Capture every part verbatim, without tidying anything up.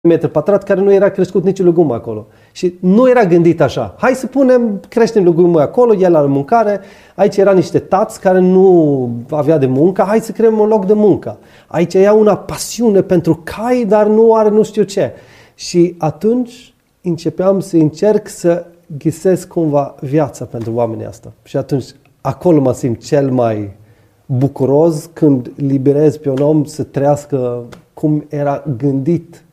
metru pătrat care nu era crescut nici legumă acolo. Și nu era gândit așa. Hai să punem, creștem legumă acolo, el are mâncare. Aici era niște tați care nu avea de muncă. Hai să creăm un loc de muncă. Aici era una pasiune pentru cai, dar nu are nu știu ce. Și atunci începeam să încerc să găsesc cumva viața pentru oamenii asta. Și atunci acolo mă simt cel mai bucuros când liberez pe un om să trăiască cum era gândit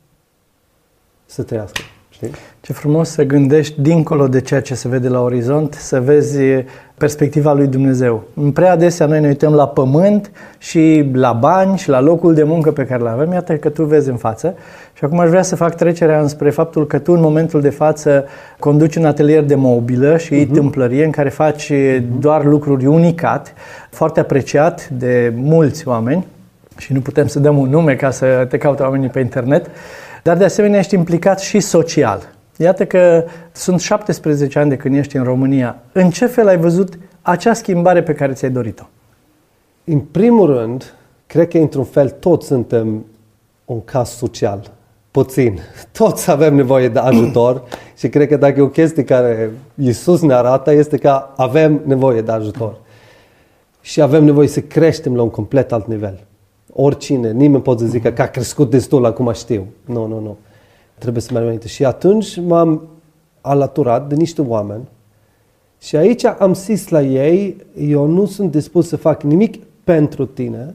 să trăiască. Știi? Ce frumos să gândești dincolo de ceea ce se vede la orizont, să vezi perspectiva lui Dumnezeu. Prea adesea noi ne uităm la pământ și la bani și la locul de muncă pe care îl avem. Iată că tu vezi în față. Și acum aș vrea să fac trecerea înspre faptul că tu în momentul de față conduci un atelier de mobilă și uh-huh. tâmplărie în care faci uh-huh. doar lucruri unicat, foarte apreciat de mulți oameni și nu putem să dăm un nume ca să te caute oamenii pe internet, dar de asemenea ești implicat și social. Iată că sunt șaptesprezece ani de când ești în România. În ce fel ai văzut acea schimbare pe care ți-ai dorit-o? În primul rând, cred că într-un fel toți suntem un caz social. Puțin. Toți avem nevoie de ajutor și cred că dacă e o chestie care Iisus ne arată este că avem nevoie de ajutor. Și avem nevoie să creștem la un complet alt nivel. Oricine, nimeni poate să zică că a crescut destul, acum știu. Nu, nu, nu. Trebuie să mergem înainte. Și atunci m-am alăturat de niște oameni și aici am zis la ei, eu nu sunt dispus să fac nimic pentru tine,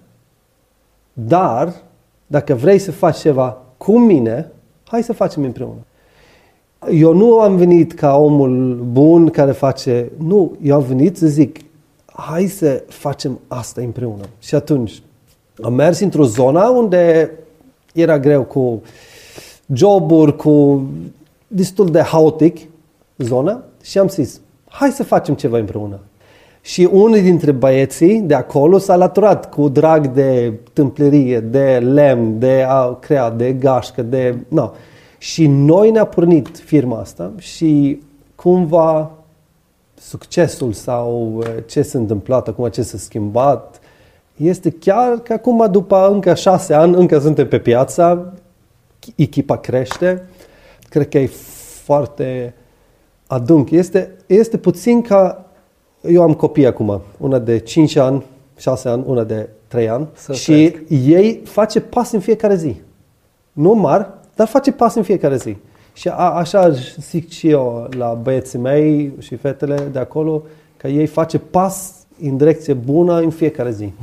dar dacă vrei să faci ceva cu mine, hai să facem împreună. Eu nu am venit ca omul bun care face, nu, eu am venit să zic, hai să facem asta împreună. Și atunci am mers într-o zonă unde era greu cu joburi, cu destul de haotic zona și am zis, hai să facem ceva împreună. Și unul dintre băieții de acolo s-a alăturat cu drag de tâmplerie, de lemn, de a crea, de gașcă, de... No. Și noi ne-a pornit firma asta și cumva succesul sau ce s-a întâmplat acum, ce s-a schimbat, este chiar că acum, după încă șase ani, încă suntem pe piață, echipa crește, cred că e foarte adânc. Este, este puțin ca, eu am copii acum, una de cinci ani, șase ani, una de trei ani Să și trec. Ei face pas în fiecare zi. Nu mari, dar face pas în fiecare zi. Și a, așa zic și eu la băieții mei și fetele de acolo, că ei face pas în direcție bună în fiecare zi.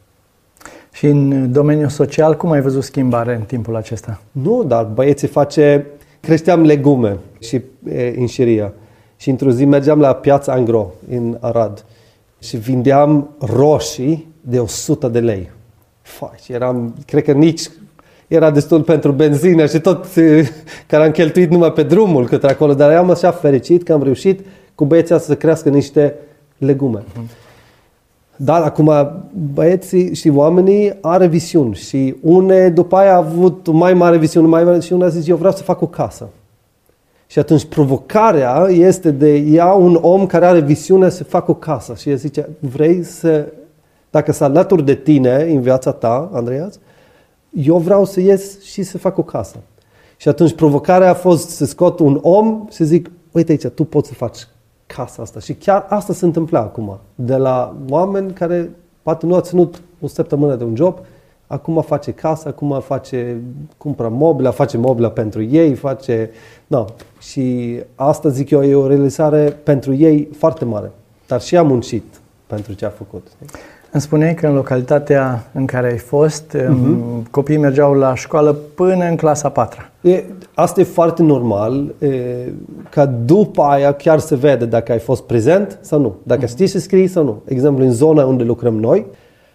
Și în domeniul social, cum ai văzut schimbare în timpul acesta? Nu, dar băieții face... Creșteam legume și e, în Șiria. Și într-o zi mergeam la piața Angro, în Arad. Și vindeam roșii de o sută de lei. Fai, și eram... Cred că nici... Era destul pentru benzină și tot care am cheltuit numai pe drumul către acolo. Dar eram așa fericit că am reușit cu băieții să crească niște legume. Uh-huh. Dar acum băieții și oamenii are visiuni și une după aia a avut mai mare visiune mai mare și una a zis eu vreau să fac o casă. Și atunci provocarea este de ia un om care are visiunea să facă o casă și el zice vrei să, dacă să alături de tine în viața ta, Andreas, eu vreau să ies și să fac o casă. Și atunci provocarea a fost să scot un om și să zic uite aici, tu poți să faci casa asta. Și chiar asta se întâmplă acum. De la oameni care poate nu a ținut o săptămână de un job, acum face casă, acum face, cumpără mobila, face mobila pentru ei, face... No. Și asta zic eu, e o realizare pentru ei foarte mare. Dar și am muncit pentru ce a făcut. Îmi spuneai că în localitatea în care ai fost, uh-huh. copiii mergeau la școală până în clasa a patra. E, asta e foarte normal, e, ca după aia chiar se vede dacă ai fost prezent sau nu, dacă uh-huh. știi să scrii sau nu. Exemplu, în zona unde lucrăm noi,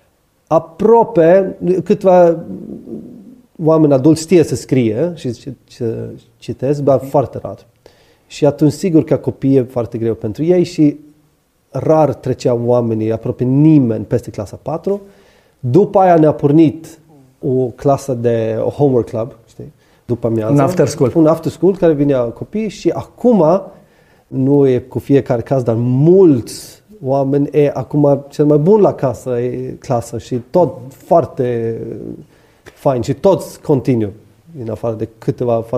aproape câteva oameni adulți știe să scrie și să citesc, dar foarte rar. Și atunci sigur că copiii e foarte greu pentru ei și rar treceau oamenii, aproape nimeni peste clasa patru. După aia ne-a pornit o clasă de o homework club, știi? După amiază. Un after school. Un after school care vinea copii și acum, nu e cu fiecare caz, dar mulți oameni e acum cel mai bun la casă, e clasă și tot foarte fain și toți continuu. în afară de câteva